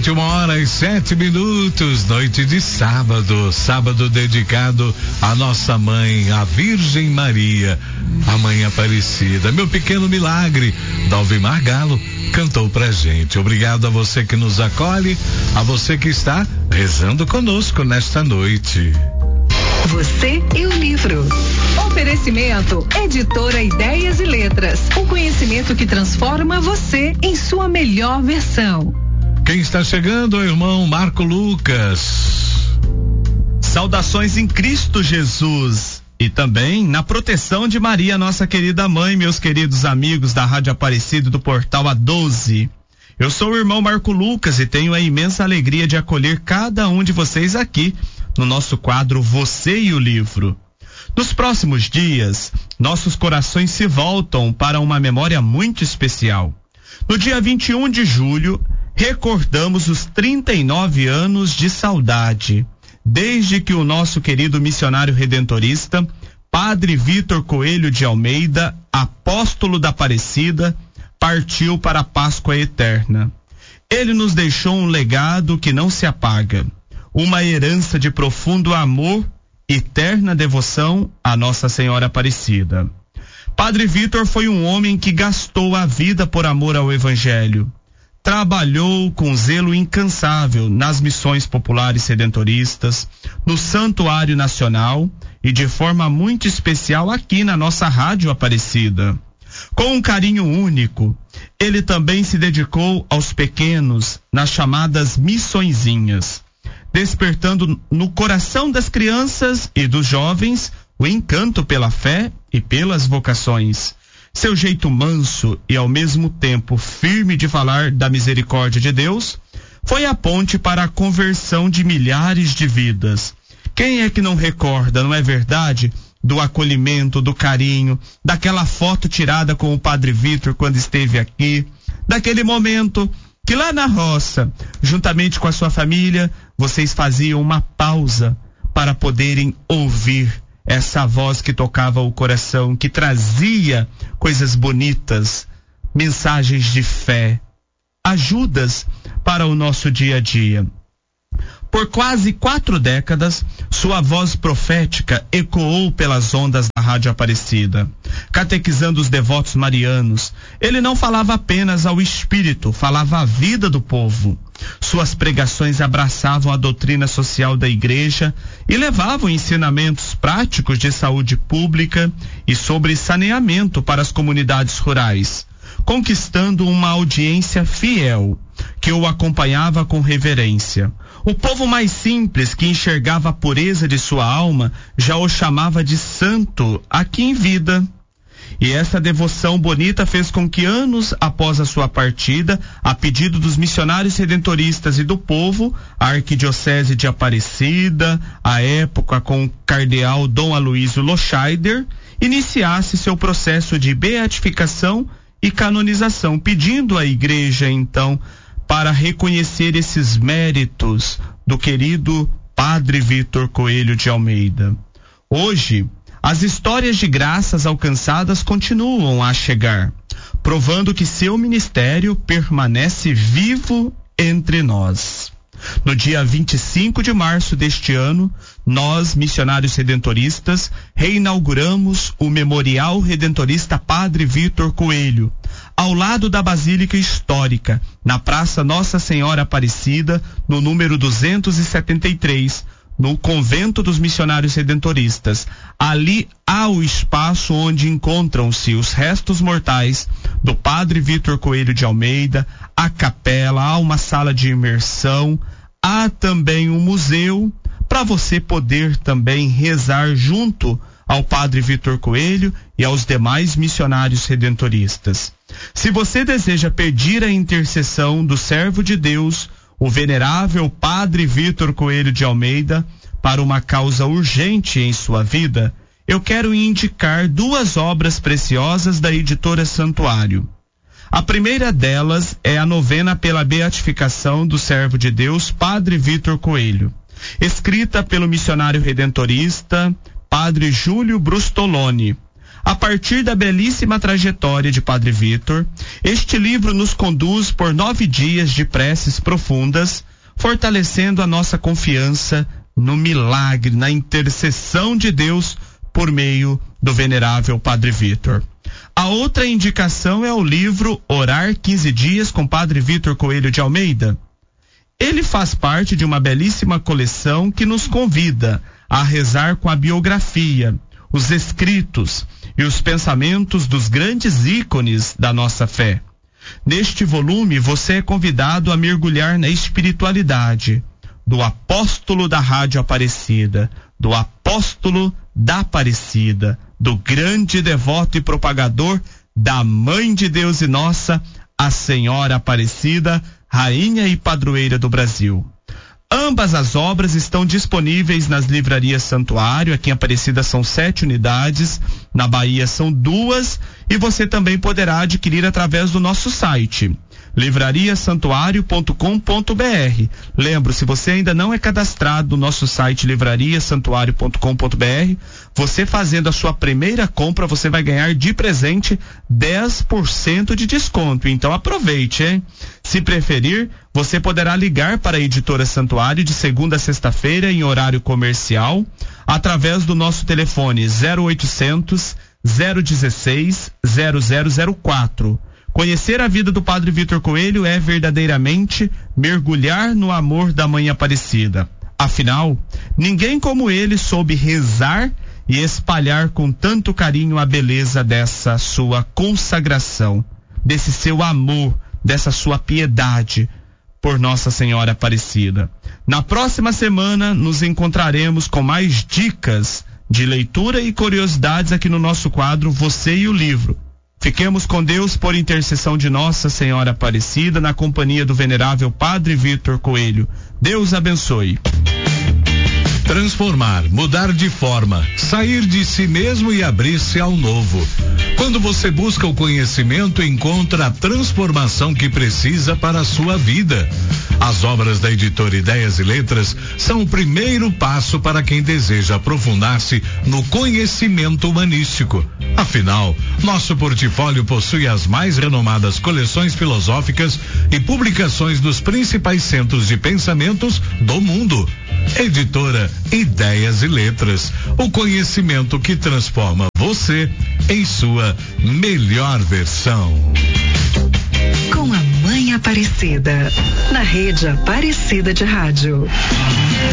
21h07, noite de sábado dedicado à nossa mãe, a Virgem Maria, a Mãe Aparecida. Meu pequeno milagre, Dalvimar Galo cantou pra gente. Obrigado a você que nos acolhe, a você que está rezando conosco nesta noite. Você e o livro. Oferecimento Editora Ideias e Letras. O conhecimento que transforma você em sua melhor versão. Quem está chegando é o irmão Marco Lucas. Saudações em Cristo Jesus e também na proteção de Maria, nossa querida mãe, meus queridos amigos da Rádio Aparecida do Portal A12. Eu sou o irmão Marco Lucas e tenho a imensa alegria de acolher cada um de vocês aqui no nosso quadro Você e o Livro. Nos próximos dias, nossos corações se voltam para uma memória muito especial. No dia 21 de julho, recordamos os 39 anos de saudade, desde que o nosso querido missionário redentorista, Padre Vítor Coelho de Almeida, apóstolo da Aparecida, partiu para a Páscoa Eterna. Ele nos deixou um legado que não se apaga, uma herança de profundo amor e terna devoção à Nossa Senhora Aparecida. Padre Vítor foi um homem que gastou a vida por amor ao Evangelho. Trabalhou com zelo incansável nas missões populares redentoristas, no Santuário Nacional e de forma muito especial aqui na nossa Rádio Aparecida. Com um carinho único, ele também se dedicou aos pequenos nas chamadas missõezinhas, despertando no coração das crianças e dos jovens o encanto pela fé e pelas vocações. Seu jeito manso e ao mesmo tempo firme de falar da misericórdia de Deus foi a ponte para a conversão de milhares de vidas. Quem é que não recorda, não é verdade, do acolhimento, do carinho, daquela foto tirada com o Padre Vítor quando esteve aqui, daquele momento que lá na roça, juntamente com a sua família, vocês faziam uma pausa para poderem ouvir essa voz que tocava o coração, que trazia coisas bonitas, mensagens de fé, ajudas para o nosso dia a dia. Por quase 4 décadas, sua voz profética ecoou pelas ondas da Rádio Aparecida, catequizando os devotos marianos. Ele não falava apenas ao espírito, falava à vida do povo. Suas pregações abraçavam a doutrina social da igreja e levavam ensinamentos práticos de saúde pública e sobre saneamento para as comunidades rurais, conquistando uma audiência fiel que o acompanhava com reverência. O povo mais simples, que enxergava a pureza de sua alma, já o chamava de santo aqui em vida. E essa devoção bonita fez com que anos após a sua partida, a pedido dos missionários redentoristas e do povo, a Arquidiocese de Aparecida, à época com o cardeal Dom Aloísio Loscheider, iniciasse seu processo de beatificação e canonização, pedindo à igreja, então, para reconhecer esses méritos do querido Padre Vítor Coelho de Almeida. Hoje, as histórias de graças alcançadas continuam a chegar, provando que seu ministério permanece vivo entre nós. No dia 25 de março deste ano, nós, missionários redentoristas, reinauguramos o Memorial Redentorista Padre Vítor Coelho, ao lado da Basílica Histórica, na Praça Nossa Senhora Aparecida, no número 273, no Convento dos Missionários Redentoristas. Ali há o espaço onde encontram-se os restos mortais do Padre Vítor Coelho de Almeida, a capela, há uma sala de imersão, há também um museu para você poder também rezar junto ao Padre Vítor Coelho e aos demais missionários redentoristas. Se você deseja pedir a intercessão do servo de Deus, o venerável Padre Vítor Coelho de Almeida, para uma causa urgente em sua vida, eu quero indicar 2 obras preciosas da editora Santuário. A primeira delas é a novena pela beatificação do servo de Deus, Padre Vítor Coelho, escrita pelo missionário redentorista Padre Júlio Brustoloni. A partir da belíssima trajetória de Padre Vitor, este livro nos conduz por 9 dias de preces profundas, fortalecendo a nossa confiança no milagre, na intercessão de Deus por meio do venerável Padre Vitor. A outra indicação é o livro Orar 15 Dias com Padre Vitor Coelho de Almeida. Ele faz parte de uma belíssima coleção que nos convida a rezar com a biografia, os escritos e os pensamentos dos grandes ícones da nossa fé. Neste volume, você é convidado a mergulhar na espiritualidade do apóstolo da Rádio Aparecida, do apóstolo da Aparecida, do grande devoto e propagador da Mãe de Deus e nossa, a Senhora Aparecida, Rainha e Padroeira do Brasil. Ambas as obras estão disponíveis nas livrarias Santuário. Aqui em Aparecida são 7 unidades, na Bahia são 2, e você também poderá adquirir através do nosso site livrariasantuario.com.br. Lembro, se você ainda não é cadastrado no nosso site livrariasantuario.com.br, você fazendo a sua primeira compra, você vai ganhar de presente 10% de desconto. Então aproveite, hein? Se preferir, você poderá ligar para a Editora Santuário de segunda a sexta-feira em horário comercial, através do nosso telefone 0800 016 0004. Conhecer a vida do Padre Vitor Coelho é verdadeiramente mergulhar no amor da Mãe Aparecida. Afinal, ninguém como ele soube rezar e espalhar com tanto carinho a beleza dessa sua consagração, desse seu amor, dessa sua piedade por Nossa Senhora Aparecida. Na próxima semana nos encontraremos com mais dicas de leitura e curiosidades aqui no nosso quadro Você e o Livro. Fiquemos com Deus por intercessão de Nossa Senhora Aparecida, na companhia do venerável Padre Vitor Coelho. Deus abençoe. Transformar, mudar de forma, sair de si mesmo e abrir-se ao novo. Quando você busca o conhecimento, encontra a transformação que precisa para a sua vida. As obras da editora Ideias e Letras são o primeiro passo para quem deseja aprofundar-se no conhecimento humanístico. Afinal, nosso portfólio possui as mais renomadas coleções filosóficas e publicações dos principais centros de pensamentos do mundo. Editora Ideias e Letras, o conhecimento que transforma você em sua melhor versão. Com a Mãe Aparecida, na Rede Aparecida de Rádio.